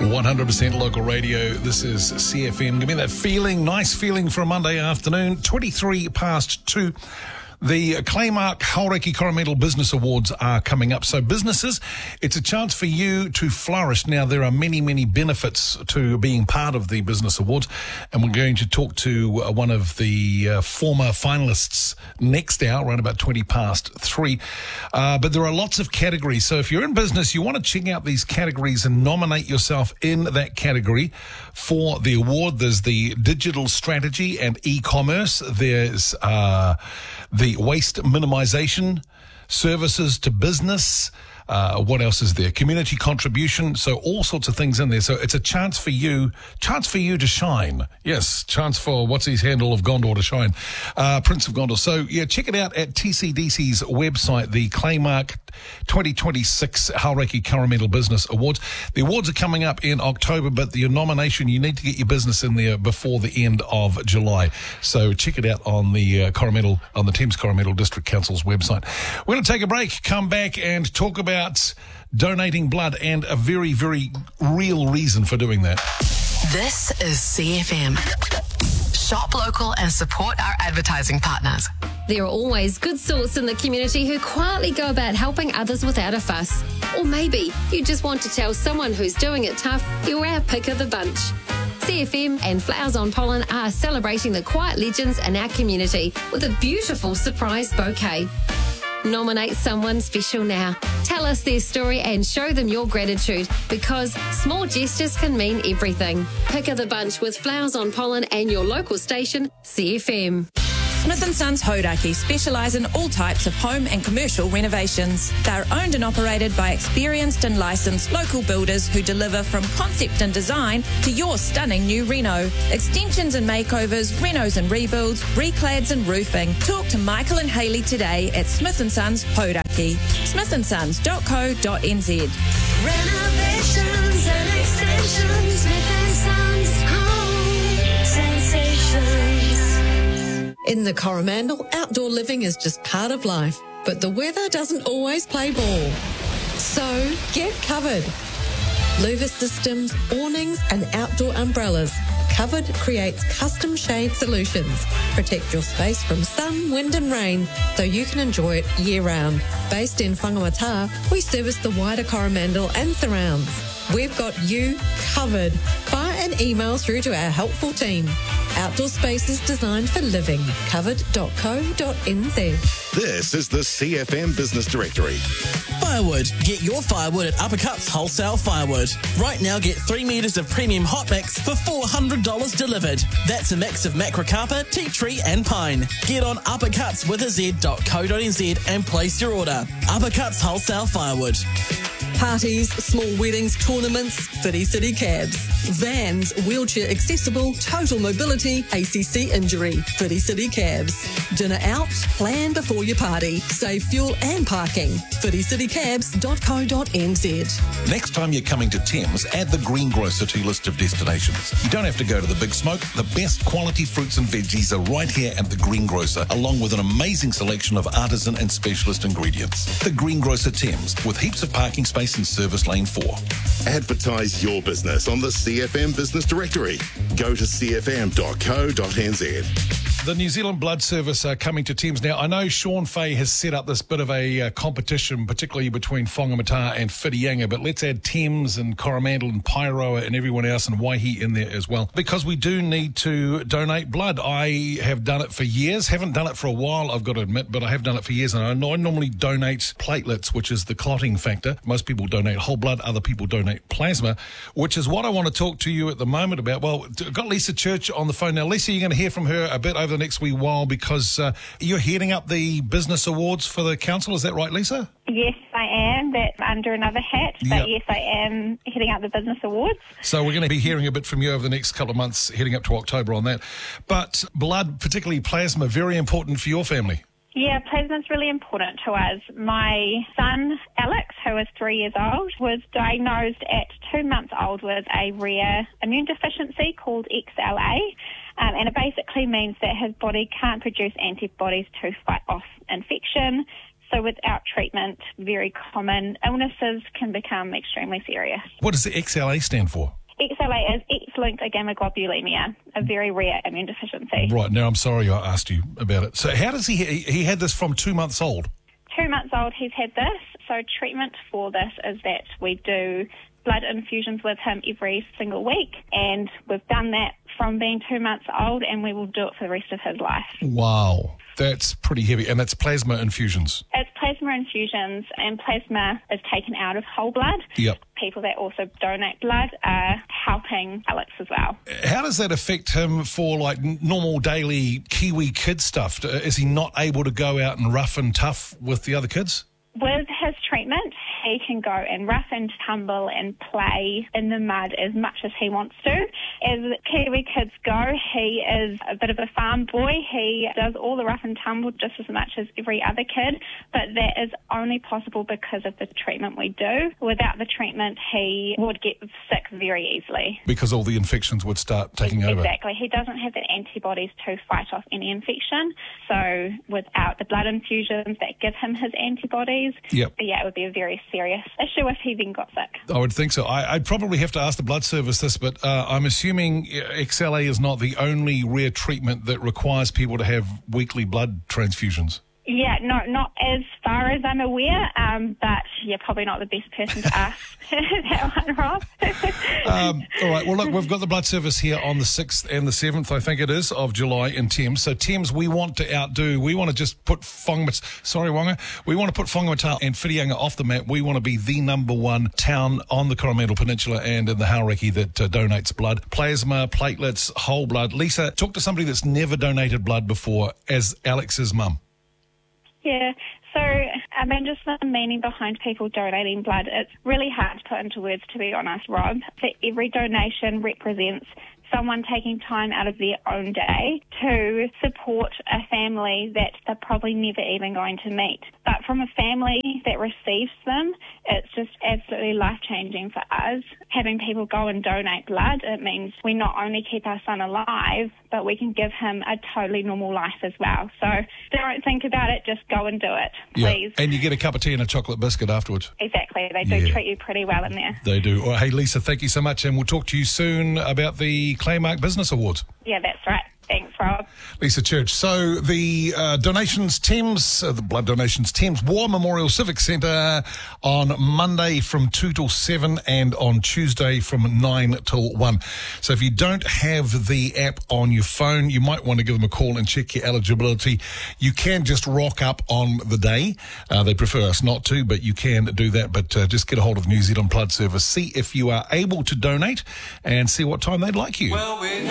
100% local radio. This is CFM. Give me that feeling, nice feeling for a Monday afternoon. 23 past 2. The Claymark Hauraki Coromandel Business Awards are coming up. So businesses, it's a chance for you to flourish. Now, there are many, many benefits to being part of the Business Awards, and we're going to talk to one of the former finalists next hour, around about 20 past 3. But there are lots of categories. So if you're in business, you want to check out these categories and nominate yourself in that category for the award. There's the digital strategy and e-commerce. There's the waste minimisation, services to business. What else is there? Community contribution. So all sorts of things in there. So it's a chance for you to shine. Yes, chance for what's his handle of Gondor to shine. Prince of Gondor. So yeah, check it out at TCDC's website, the Claymark 2026 Hauraki Coromandel Business Awards. The awards are coming up in October, but your nomination, you need to get your business in there before the end of July. So check it out on the Thames Coromandel District Council's website. We're going to take a break, come back and talk about donating blood and a very, very real reason for doing that. This is CFM. Shop local and support our advertising partners. There are always good sorts in the community who quietly go about helping others without a fuss. Or maybe you just want to tell someone who's doing it tough you're our pick of the bunch. CFM and Flowers on Pollen are celebrating the quiet legends in our community with a beautiful surprise bouquet. Nominate someone special now. Tell us their story and show them your gratitude, because small gestures can mean everything. Pick of the bunch with Flowers on Pollen and your local station, CFM. Smith & Sons Hauraki specialise in all types of home and commercial renovations. They're owned and operated by experienced and licensed local builders who deliver from concept and design to your stunning new reno. Extensions and makeovers, renos and rebuilds, reclads and roofing. Talk to Michael and Hayley today at Smith & Sons Hauraki. smithandsons.co.nz. Renovations and extensions, Smith & Sons Home Sensations. In the Coromandel, outdoor living is just part of life, but the weather doesn't always play ball. So get covered. Louver systems, awnings and outdoor umbrellas. Covered creates custom shade solutions. Protect your space from sun, wind and rain so you can enjoy it year-round. Based in Whangamata, we service the wider Coromandel and surrounds. We've got you covered. Fire an email through to our helpful team. Outdoor spaces designed for living. Covered.co.nz. This is the CFM Business Directory. Firewood. Get your firewood at Uppercuts Wholesale Firewood. Right now, get 3 metres of premium hot mix for $400 delivered. That's a mix of macrocarpa, tea tree and pine. Get on uppercutswithaz.co.nz and place your order. Uppercuts Wholesale Firewood. Parties, small weddings, tournaments, City Cabs. Vans, wheelchair accessible, total mobility, ACC injury, City Cabs. Dinner out, plan before your party. Save fuel and parking. citycabs.co.nz. Next time you're coming to Thames, add the Greengrocer to your list of destinations. You don't have to go to the big smoke. The best quality fruits and veggies are right here at the Greengrocer, along with an amazing selection of artisan and specialist ingredients. The Greengrocer Thames, with heaps of parking space in Service Lane 4. Advertise your business on the CFM Business Directory. Go to cfm.co.nz. The New Zealand Blood Service are coming to Thames now. I know Sean Fay has set up this bit of a competition, particularly between Whangamata and Whitianga, but let's add Thames and Coromandel and Pairoa and everyone else and Waihi in there as well, because we do need to donate blood. I have done it for years, haven't done it for a while, I've got to admit, but I have done it for years, and I normally donate platelets, which is the clotting factor. Most people donate whole blood, other people donate plasma, which is what I want to talk to you at the moment about. Well, I've got Lisa Church on the phone now. Lisa, you're going to hear from her a bit over the next wee while, because you're heading up the business awards for the council. Is that right, Lisa? Yes, I am. That's under another hat. But yes, I am heading up the business awards. So we're going to be hearing a bit from you over the next couple of months, heading up to October on that. But blood, particularly plasma, very important for your family. Yeah, plasma's really important to us. My son, Alex, who is 3 years old, was diagnosed at 2 months old with a rare immune deficiency called XLA. And it basically means that his body can't produce antibodies to fight off infection. So without treatment, very common illnesses can become extremely serious. What does the XLA stand for? XLA is X-linked agammaglobulinemia, a very rare immune deficiency. Right, now I'm sorry I asked you about it. So how does he had this from 2 months old? 2 months old, he's had this. So treatment for this is that we do blood infusions with him every single week, and we've done that from being 2 months old, and we will do it for the rest of his life. Wow, that's pretty heavy, and that's plasma infusions. It's plasma infusions, and plasma is taken out of whole blood. Yep. People that also donate blood are helping Alex as well. How does that affect him for like normal daily Kiwi kid stuff? Is he not able to go out and rough and tough with the other kids? With his treatment, he can go and rough and tumble and play in the mud as much as he wants to. As Kiwi kids go, he is a bit of a farm boy. He does all the rough and tumble just as much as every other kid, but that is only possible because of the treatment we do. Without the treatment, he would get sick very easily. Because all the infections would start taking over. Exactly. He doesn't have the antibodies to fight off any infection. So without the blood infusions that give him his antibodies, yep. Yeah, it would be a very serious issue if he then got sick. I would think so. I'd probably have to ask the blood service this, but I'm assuming XLA is not the only rare treatment that requires people to have weekly blood transfusions. Yeah, no, not as far as I'm aware, but yeah, probably not the best person to ask that one, Rob. All right, well, look, we've got the blood service here on the 6th and the 7th, I think it is, of July in Thames. So Thames, we want to just put Wonga, we want to put Whangamata and Whirianga off the map. We want to be the number one town on the Coromandel Peninsula and in the Hauraki that donates blood, plasma, platelets, whole blood. Lisa, talk to somebody that's never donated blood before as Alex's mum. Yeah, so I mean, just the meaning behind people donating blood, it's really hard to put into words, to be honest, Rob. For every donation represents someone taking time out of their own day to support a family that they're probably never even going to meet. But from a family that receives them, it's just absolutely life-changing for us. Having people go and donate blood, it means we not only keep our son alive, but we can give him a totally normal life as well. So don't think about it, just go and do it, please. Yeah. And you get a cup of tea and a chocolate biscuit afterwards. Exactly. They do treat you pretty well in there. They do. Well, hey, Lisa, thank you so much, and we'll talk to you soon about the Claymark Business Awards. Yeah, that's right. Thanks, Rob. Lisa Church. So the donations, Thames, the blood donations, Thames War Memorial Civic Centre on Monday from 2 till 7 and on Tuesday from 9 till 1. So if you don't have the app on your phone, you might want to give them a call and check your eligibility. You can just rock up on the day. They prefer us not to, but you can do that. But just get a hold of New Zealand Blood Service. See if you are able to donate and see what time they'd like you. Well,